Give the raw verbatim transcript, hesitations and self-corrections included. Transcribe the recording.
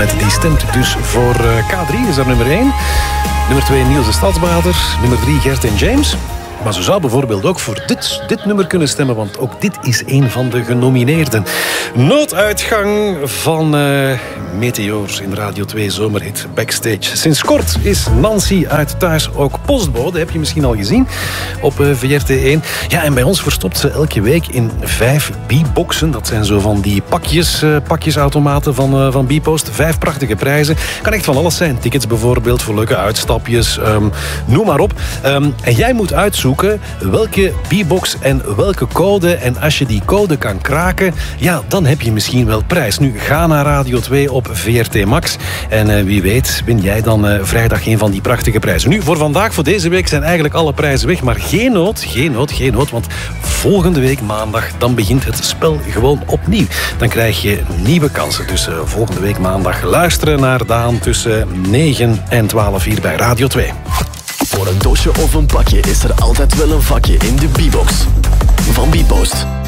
Die stemt dus voor K drie, is dat nummer één. Nummer twee Niels de Stadsbader. Nummer drie Gert en James. Maar ze zou bijvoorbeeld ook voor dit, dit nummer kunnen stemmen, want ook dit is een van de genomineerden. Nooduitgang van uh, Meteor in Radio twee Zomerhit Backstage. Sinds kort is Nancy uit Thuis ook postbode, heb je misschien al gezien, op uh, V R T één. Ja, en bij ons verstopt ze elke week in vijf B-boxen. Dat zijn zo van die pakjes, uh, pakjesautomaten van, uh, van B-Post. Vijf prachtige prijzen. Kan echt van alles zijn. Tickets bijvoorbeeld voor leuke uitstapjes. Um, noem maar op. Um, en jij moet uitzoeken welke B-box en welke code. En als je die code kan kraken, ja, dan heb je misschien wel prijs. Nu, ga naar Radio twee op V R T Max. En uh, wie weet, win jij dan uh, vrijdag een van die prachtige prijzen. Nu, voor vandaag, voor deze week, zijn eigenlijk alle prijzen weg. Maar geen nood, geen nood, geen nood. Want volgende week maandag, dan begint het spel gewoon opnieuw. Dan krijg je nieuwe kansen. Dus uh, volgende week maandag luisteren naar Daan tussen negen en twaalf hier bij Radio twee. Voor een doosje of een pakje is er altijd wel een vakje in de B-box van B-Post.